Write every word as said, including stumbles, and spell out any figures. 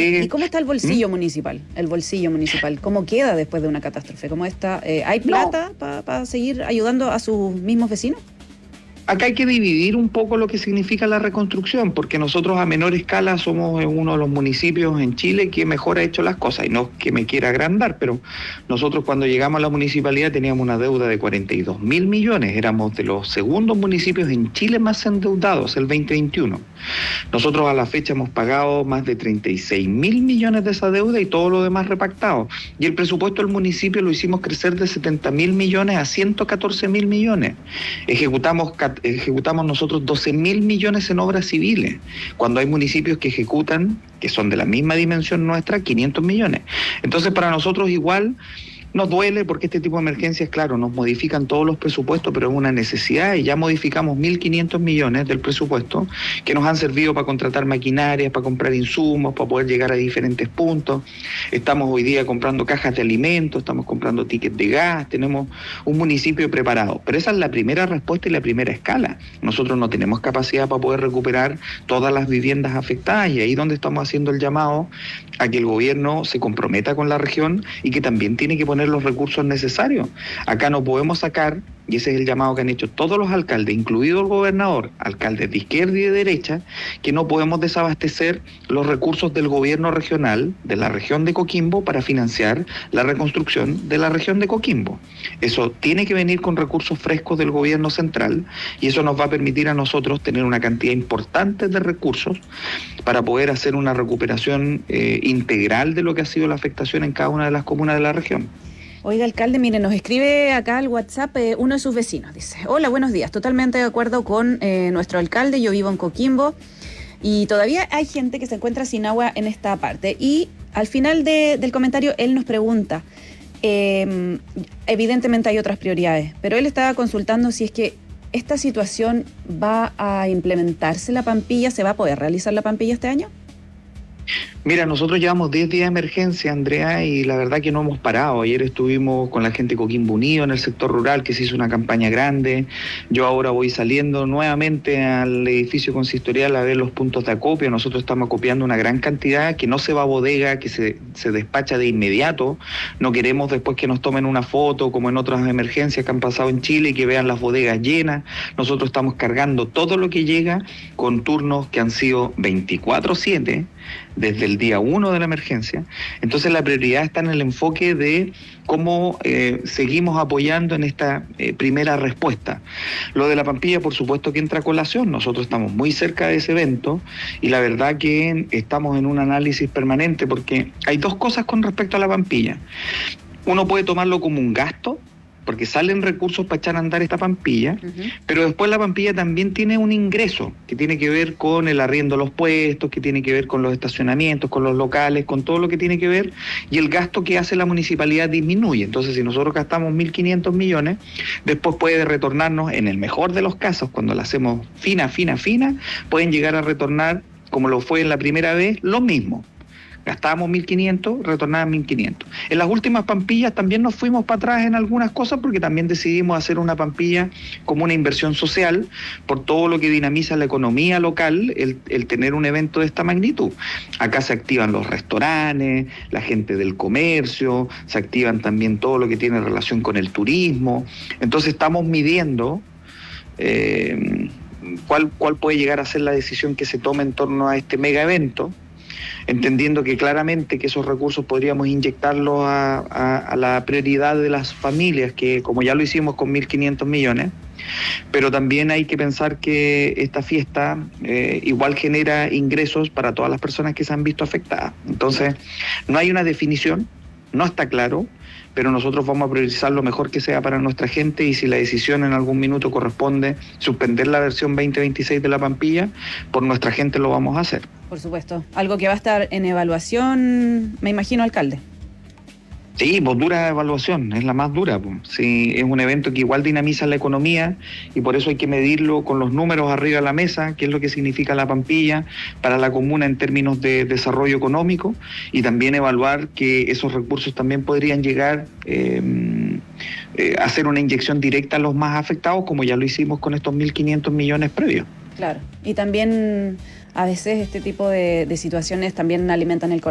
Sí. ¿Y cómo está el bolsillo ¿Mm? municipal? El bolsillo municipal, ¿cómo queda después de una catástrofe? ¿Cómo está? Eh, ¿Hay plata no. para pa seguir ayudando a sus mismos vecinos? Acá hay que dividir un poco lo que significa la reconstrucción, porque nosotros a menor escala somos uno de los municipios en Chile que mejor ha hecho las cosas, y no es que me quiera agrandar, pero nosotros cuando llegamos a la municipalidad teníamos una deuda de cuarenta y dos mil millones, éramos de los segundos municipios en Chile más endeudados el veinte veintiuno. Nosotros a la fecha hemos pagado más de treinta y seis mil millones de esa deuda y todo lo demás repactado. Y el presupuesto del municipio lo hicimos crecer de setenta mil millones a ciento catorce mil millones. Ejecutamos, ejecutamos nosotros doce mil millones en obras civiles, cuando hay municipios que ejecutan, que son de la misma dimensión nuestra, quinientos millones. Entonces para nosotros igual nos duele porque este tipo de emergencias, claro, nos modifican todos los presupuestos, pero es una necesidad y ya modificamos mil quinientos millones del presupuesto que nos han servido para contratar maquinarias, para comprar insumos, para poder llegar a diferentes puntos. Estamos hoy día comprando cajas de alimentos, estamos comprando tickets de gas, tenemos un municipio preparado. Pero esa es la primera respuesta y la primera escala. Nosotros no tenemos capacidad para poder recuperar todas las viviendas afectadas y ahí es donde estamos haciendo el llamado a que el gobierno se comprometa con la región y que también tiene que poner los recursos necesarios. Acá no podemos sacar, y ese es el llamado que han hecho todos los alcaldes, incluido el gobernador, alcaldes de izquierda y de derecha, que no podemos desabastecer los recursos del gobierno regional, de la región de Coquimbo, para financiar la reconstrucción de la región de Coquimbo. Eso tiene que venir con recursos frescos del gobierno central y eso nos va a permitir a nosotros tener una cantidad importante de recursos para poder hacer una recuperación eh, integral de lo que ha sido la afectación en cada una de las comunas de la región. Oiga, alcalde, mire, nos escribe acá al WhatsApp eh, uno de sus vecinos, dice: hola, buenos días, totalmente de acuerdo con eh, nuestro alcalde, yo vivo en Coquimbo y todavía hay gente que se encuentra sin agua en esta parte. Y al final de, del comentario él nos pregunta, eh, evidentemente hay otras prioridades, pero él estaba consultando si es que esta situación va a implementarse la Pampilla, ¿se va a poder realizar la Pampilla este año? Mira, nosotros llevamos diez días de emergencia, Andrea, y la verdad que no hemos parado. Ayer estuvimos con la gente de Coquimbo Unido en el sector rural, que se hizo una campaña grande. Yo ahora voy saliendo nuevamente al edificio consistorial a ver los puntos de acopio. Nosotros estamos acopiando una gran cantidad que no se va a bodega, que se, se despacha de inmediato. No queremos después que nos tomen una foto, como en otras emergencias que han pasado en Chile, y que vean las bodegas llenas. Nosotros estamos cargando todo lo que llega con turnos que han sido veinticuatro siete, desde el día uno de la emergencia. Entonces la prioridad está en el enfoque de cómo eh, seguimos apoyando en esta eh, primera respuesta. Lo de la Pampilla, por supuesto que entra a colación. Nosotros estamos muy cerca de ese evento y la verdad que estamos en un análisis permanente porque hay dos cosas con respecto a la Pampilla. Uno puede tomarlo como un gasto, porque salen recursos para echar a andar esta Pampilla, uh-huh. Pero después la Pampilla también tiene un ingreso que tiene que ver con el arriendo de los puestos, que tiene que ver con los estacionamientos, con los locales, con todo lo que tiene que ver, y el gasto que hace la municipalidad disminuye. Entonces, si nosotros gastamos mil quinientos millones, después puede retornarnos, en el mejor de los casos, cuando la hacemos fina, fina, fina, pueden llegar a retornar, como lo fue en la primera vez, lo mismo. Gastábamos mil quinientos, retornaban mil quinientos. En las últimas Pampillas también nos fuimos para atrás en algunas cosas porque también decidimos hacer una Pampilla como una inversión social por todo lo que dinamiza la economía local, el, el tener un evento de esta magnitud. Acá se activan los restaurantes, la gente del comercio, se activan también todo lo que tiene relación con el turismo. Entonces estamos midiendo eh, cuál, cuál puede llegar a ser la decisión que se tome en torno a este mega evento, entendiendo que claramente que esos recursos podríamos inyectarlos a, a, a la prioridad de las familias, que como ya lo hicimos con mil quinientos millones, pero también hay que pensar que esta fiesta eh, igual genera ingresos para todas las personas que se han visto afectadas. Entonces, no hay una definición, no está claro, pero nosotros vamos a priorizar lo mejor que sea para nuestra gente y si la decisión en algún minuto corresponde suspender la versión veinte veintiséis de la Pampilla, por nuestra gente lo vamos a hacer. Por supuesto, algo que va a estar en evaluación, me imagino, alcalde. Sí, pues dura evaluación, es la más dura. Pues. Sí, es un evento que igual dinamiza la economía y por eso hay que medirlo con los números arriba de la mesa, qué es lo que significa la Pampilla para la comuna en términos de desarrollo económico y también evaluar que esos recursos también podrían llegar eh, eh, a hacer una inyección directa a los más afectados, como ya lo hicimos con estos mil quinientos millones previos. Claro, y también a veces este tipo de, de situaciones también alimentan el corazón.